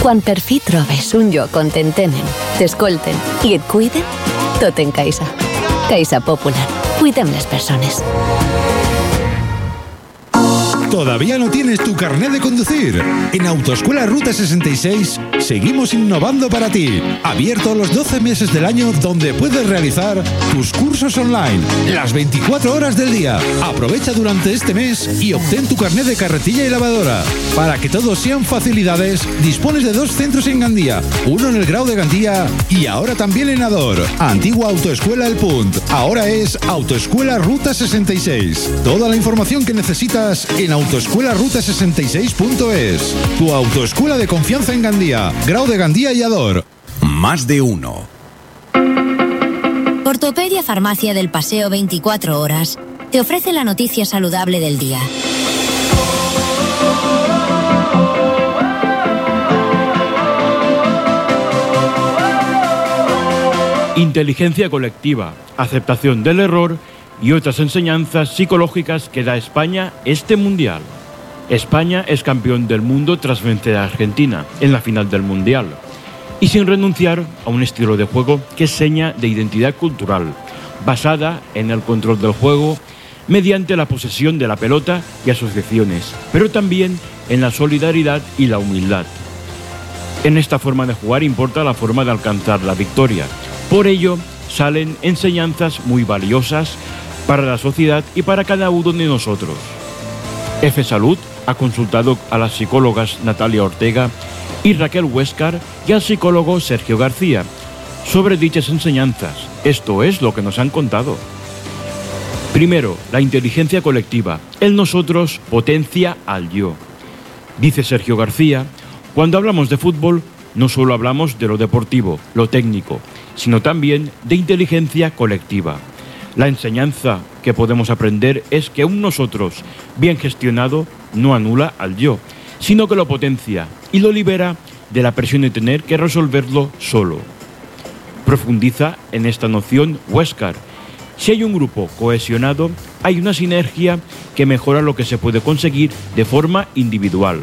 Quan per fi trobes un lloc on t'entenen, t'escolten i et cuiden, tot en Caixa. Caixa Popular. Cuidem les persones. ¿Todavía no tienes tu carnet de conducir? En Autoescuela Ruta 66 seguimos innovando para ti. Abierto los 12 meses del año donde puedes realizar tus cursos online las 24 horas del día. Aprovecha durante este mes y obtén tu carnet de carretilla y lavadora. Para que todos sean facilidades, dispones de 2 centros en Gandía, uno en el Grau de Gandía y ahora también en Ador. Antigua Autoescuela El Punt. Ahora es Autoescuela Ruta 66. Toda la información que necesitas en autoescuelaruta66.es. Tu autoescuela de confianza en Gandía, Grau de Gandía y Ador. Más de uno. Ortopedia Farmacia del Paseo 24 Horas te ofrece la noticia saludable del día. Inteligencia colectiva, aceptación del error y otras enseñanzas psicológicas que da España este Mundial. España es campeón del mundo tras vencer a Argentina en la final del Mundial y sin renunciar a un estilo de juego que es seña de identidad cultural, basada en el control del juego mediante la posesión de la pelota y asociaciones, pero también en la solidaridad y la humildad. En esta forma de jugar importa la forma de alcanzar la victoria. Por ello, salen enseñanzas muy valiosas para la sociedad y para cada uno de nosotros. F Salud ha consultado a las psicólogas Natalia Ortega y Raquel Huéscar y al psicólogo Sergio García sobre dichas enseñanzas. Esto es lo que nos han contado. Primero, la inteligencia colectiva. El nosotros potencia al yo. Dice Sergio García, cuando hablamos de fútbol, no solo hablamos de lo deportivo, lo técnico, sino también de inteligencia colectiva. La enseñanza que podemos aprender es que un nosotros bien gestionado no anula al yo, sino que lo potencia y lo libera de la presión de tener que resolverlo solo. Profundiza en esta noción Huéscar. Si hay un grupo cohesionado, hay una sinergia que mejora lo que se puede conseguir de forma individual.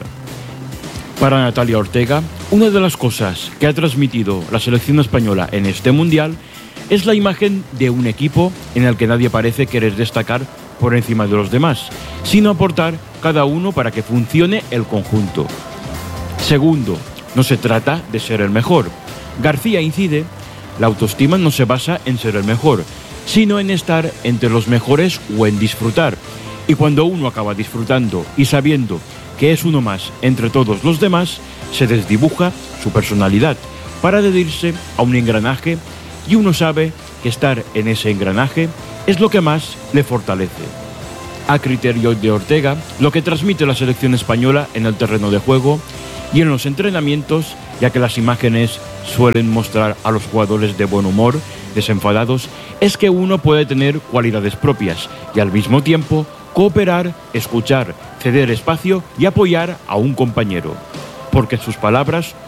Para Natalia Ortega, una de las cosas que ha transmitido la selección española en este Mundial es la imagen de un equipo en el que nadie parece querer destacar por encima de los demás, sino aportar cada uno para que funcione el conjunto. Segundo, no se trata de ser el mejor. García incide, la autoestima no se basa en ser el mejor, sino en estar entre los mejores o en disfrutar. Y cuando uno acaba disfrutando y sabiendo que es uno más entre todos los demás, se desdibuja su personalidad para adherirse a un engranaje y uno sabe que estar en ese engranaje es lo que más le fortalece. A criterio de Ortega, lo que transmite la selección española en el terreno de juego y en los entrenamientos, ya que las imágenes suelen mostrar a los jugadores de buen humor, desenfadados, es que uno puede tener cualidades propias y al mismo tiempo cooperar, escuchar, ceder espacio y apoyar a un compañero. Porque en sus palabras,